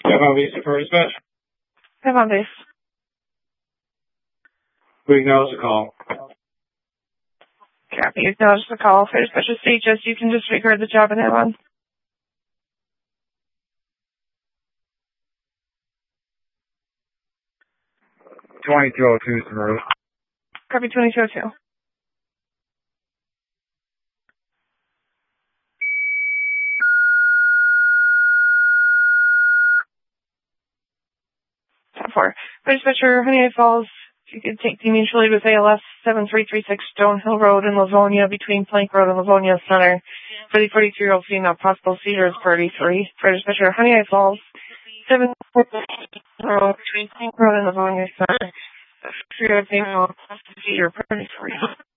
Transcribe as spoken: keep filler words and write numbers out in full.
Have on base for dispatch. Have on base. We acknowledge the call. Copy. Acknowledge the call. For dispatcher state, just you can just record the job and have on. twenty-two oh two, Samaru. Copy twenty-two oh two. Top four. For dispatcher, Honey Falls, if you could take the mutual aid with A L S seven three three six Stonehill Road in Livonia between Plank Road and Livonia Center. For the forty-three-year-old female, possible seizure is thirty-three. For dispatcher, Honey Falls, seven three three six Road between Plank Road and Livonia Center. For your female, possible seizure thirty-three.